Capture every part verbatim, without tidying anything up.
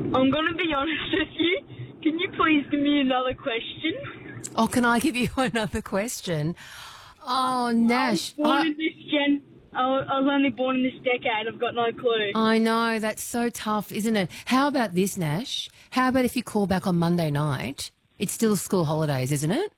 I'm going to be honest with you. Can you please give me another question? Oh, can I give you another question? Oh, Nash. I was born I, in this gen. I was I was only born in this decade. I've got no clue. I know, that's so tough, isn't it? How about this, Nash? How about if you call back on Monday night? It's still school holidays, isn't it?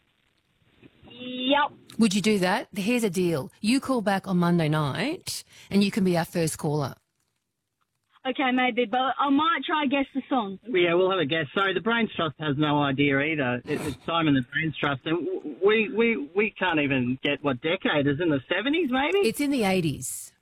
Yep. Would you do that? Here's a deal. You call back on Monday night and you can be our first caller. Okay, maybe, but I might try guess the song. Yeah, we'll have a guess. Sorry, the Brains Trust has no idea either. It, it's Simon the Brains Trust, and we, we, we can't even get what decade is in the seventies, maybe? It's in the eighties.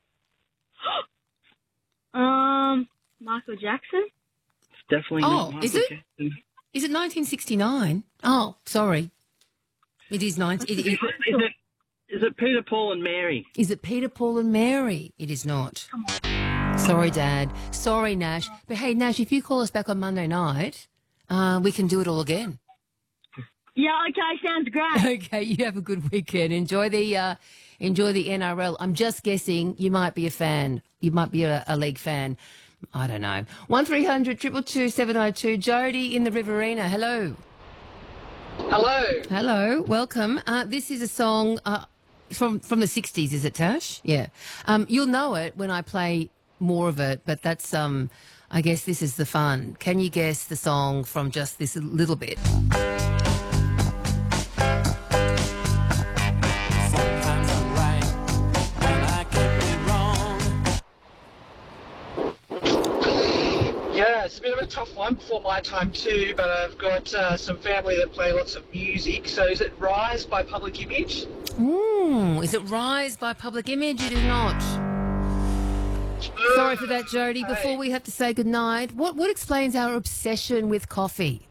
um, Michael Jackson? It's definitely Oh, not Michael is it? Jackson. Is it nineteen sixty-nine? Oh, sorry. It is nineteen. It, Is it, it, is, it, is it Peter, Paul and Mary? is it Peter, Paul and Mary? It is not. Sorry, Dad. Sorry, Nash. But hey, Nash, if you call us back on Monday night, uh, we can do it all again. Yeah, okay, sounds great. Okay, you have a good weekend. Enjoy the uh, enjoy the N R L. I'm just guessing you might be a fan. You might be a, a league fan. I don't know. One three hundred two two two seven oh two. Jody in the Riverina. Hello. Hello. Hello. Welcome. Uh, this is a song uh, from from the sixties. Is it, Tash? Yeah. Um, you'll know it when I play more of it, but that's um. I guess this is the fun. Can you guess the song from just this little bit? Yeah, it's a bit of a tough one before my time too, but I've got uh, some family that play lots of music. So is it Rise by Public Image? Ooh, is it Rise by Public Image? It is not. Sorry for that, Jody. Before we have to say goodnight, what, what explains our obsession with coffee?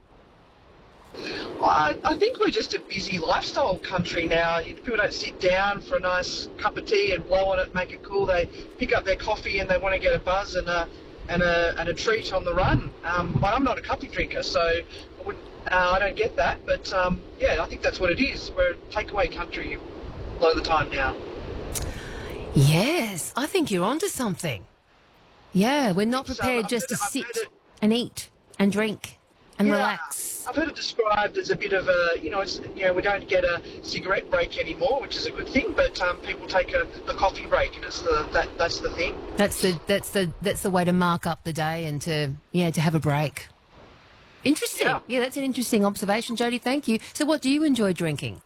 I, I think we're just a busy lifestyle country now. People don't sit down for a nice cup of tea and blow on it, make it cool. They pick up their coffee and they want to get a buzz and a, and a, and a treat on the run. Um, but I'm not a coffee drinker, so I, wouldn't, uh, I don't get that. But um, yeah, I think that's what it is. We're a takeaway country a lot of the time now. Yes, I think you're onto something. Yeah, we're not So, prepared I've just to heard- I've sit heard it- and eat and drink and Yeah. relax. I've heard it described as a bit of a, you know, it's, you know, we don't get a cigarette break anymore, which is a good thing, but um, people take a, a coffee break, and it's the that that's the thing. That's the that's the that's the way to mark up the day and to yeah to have a break. Interesting. Yeah. Yeah, that's an interesting observation, Jody. Thank you. So, what do you enjoy drinking?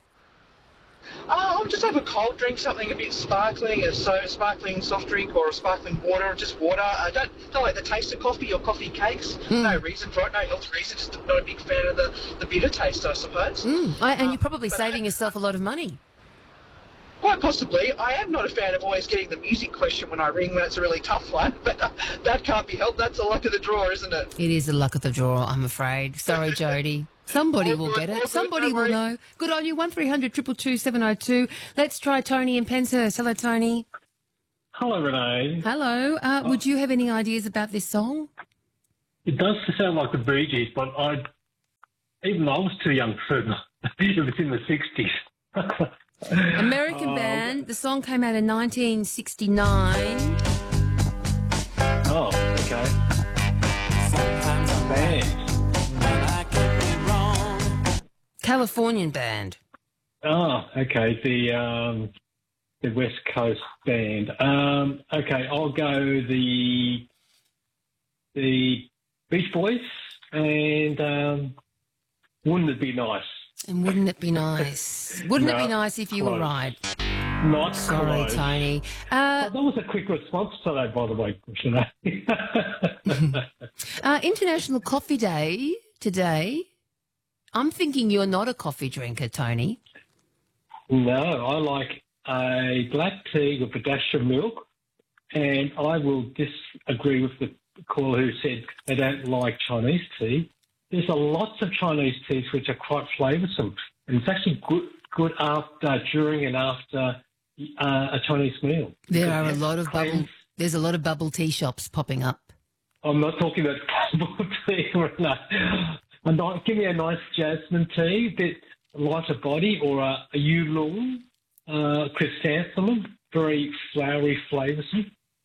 Oh, I'll just have a cold drink, something a bit sparkling, a so sparkling soft drink or a sparkling water, or just water. I don't don't like the taste of coffee or coffee cakes. No reason for it, no health reason. Just not a big fan of the, the bitter taste, I suppose. Mm, I, and you're probably but- saving yourself a lot of money. Quite possibly. I am not a fan of always getting the music question when I ring when it's a really tough one, but uh, that can't be helped. That's the luck of the draw, isn't it? It is the luck of the draw, I'm afraid. Sorry, Jody. Somebody will get it. Somebody will know. Good on you. One three hundred two two two seven oh two. Let's try Tony in Penshurst. Hello, Tony. Hello, Renee. Hello. Uh, would you have any ideas about this song? It does sound like the Bee Gees, but I, even I was too young for it. It was in the sixties. American Oh. band. The song came out in nineteen sixty-nine. Oh, okay. Band. Californian band. Oh, okay. The um, the West Coast band. Um, okay, I'll go the the Beach Boys, and um, wouldn't it be nice? And wouldn't it be nice? Wouldn't it No, be nice if you were close. right? Not Sorry, close. Tony. Uh, That was a quick response to that, by the way, Renee. uh, International Coffee Day today. I'm thinking you're not a coffee drinker, Tony. No, I like a black tea with a dash of milk, and I will disagree with the caller who said they don't like Chinese tea. There's a lots of Chinese teas which are quite flavoursome, and it's actually good, good after, during, and after uh, a Chinese meal. There are a Because lot of bubble. cleanse- There's a lot of bubble tea shops popping up. I'm not talking about bubble tea. No. A nice, give me a nice jasmine tea, a bit lighter body, or a, a oolong, uh, chrysanthemum, very flowery, flavoursome.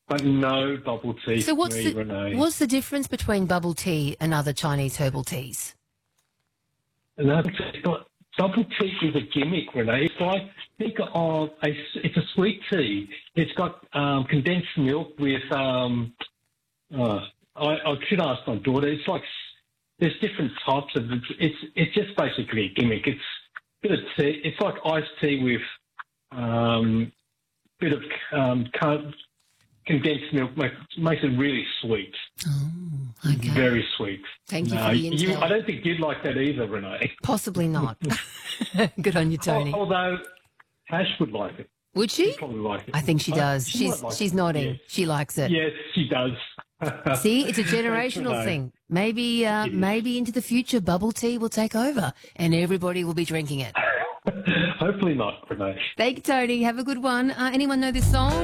but no bubble tea So for what's me, the Renee. what's the difference between bubble tea and other Chinese herbal teas? No, it's got, bubble tea is a gimmick, Renee. It's like, think of a, it's a sweet tea. It's got um, condensed milk with, um, uh, I, I should ask my daughter, it's like, there's different types of, it's, it's, it's just basically a gimmick. It's a bit of tea, it's like iced tea with um, bit of um, condensed milk, makes, makes it really sweet. Oh, okay. Very sweet. Thank you No, for the you, intel. I don't think you'd like that either, Renee. Possibly not. Good on you, Tony. Although Ash would like it. Would she? She'd probably like it. I think she does. she she's might like she's it, nodding. yes. She likes it. Yes, she does. See, it's a Thanks, generational Renee. thing. Maybe, uh, It is. maybe into the future, bubble tea will take over, and everybody will be drinking it. Hopefully not, Renee. Thank you, Tony. Have a good one. Uh, anyone know this song?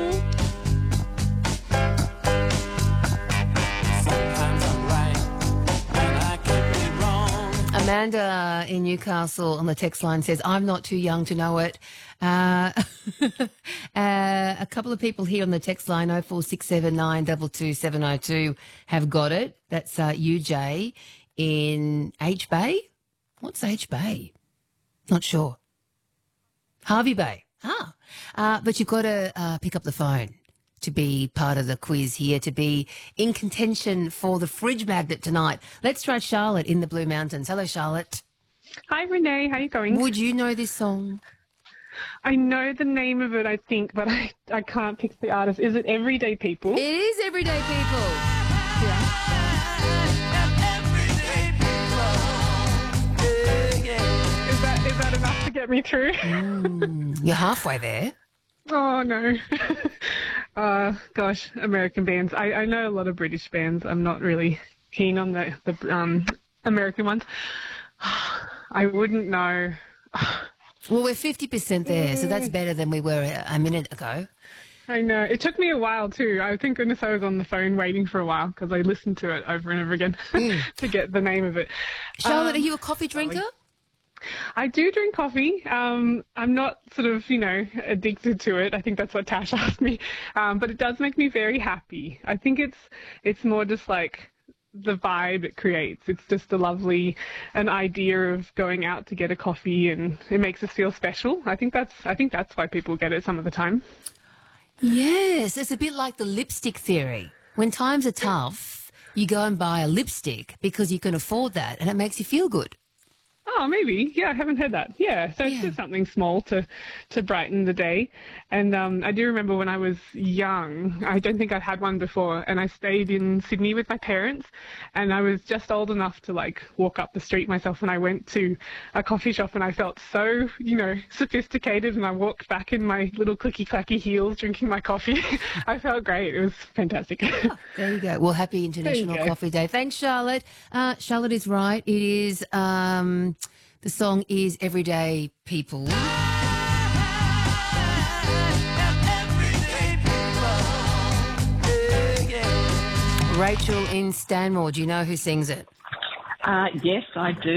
Sometimes I'm right and I can be wrong. Amanda in Newcastle on the text line says, I'm not too young to know it. Uh, uh, a couple of people here on the text line, oh four six seven nine two two seven oh two, have got it. That's uh, U J in H Bay. What's H Bay? Not sure. Harvey Bay. Ah. Uh, but you've got to uh, pick up the phone to be part of the quiz here, to be in contention for the fridge magnet tonight. Let's try Charlotte in the Blue Mountains. Hello, Charlotte. Hi, Renee. How you going? Would you know this song? I know the name of it, I think, but I, I can't pick the artist. Is it Everyday People? It is Everyday People. Is that is that enough to get me through? Mm, you're halfway there. Oh, no. uh, gosh, American bands. I, I know a lot of British bands. I'm not really keen on the, the um, American ones. I wouldn't know. Well, we're fifty percent there, so that's better than we were a, a minute ago. I know. It took me a while, too. I thank goodness I was on the phone waiting for a while because I listened to it over and over again to get the name of it. Charlotte, Um, are you a coffee drinker? I do drink coffee. Um, I'm not sort of, you know, addicted to it. I think that's what Tash asked me. Um, but it does make me very happy. I think it's it's more just like the vibe it creates. It's just a lovely, an idea of going out to get a coffee, and it makes us feel special. I think that's I think that's why people get it some of the time. Yes, it's a bit like the lipstick theory. When times are tough, you go and buy a lipstick because you can afford that, and it makes you feel good. Oh, maybe. Yeah, I haven't heard that. Yeah, so it's Yeah. just something small to, to brighten the day. And um, I do remember when I was young, I don't think I'd had one before, and I stayed in Sydney with my parents, and I was just old enough to, like, walk up the street myself, and I went to a coffee shop, and I felt so, you know, sophisticated, and I walked back in my little clicky-clacky heels drinking my coffee. I felt great. It was fantastic. There you go. Well, happy International go. Coffee Day. Thanks, Charlotte. Uh, Charlotte is right. It is, um, the song is Everyday People. Rachel in Stanmore, do you know who sings it? Uh, yes, I do.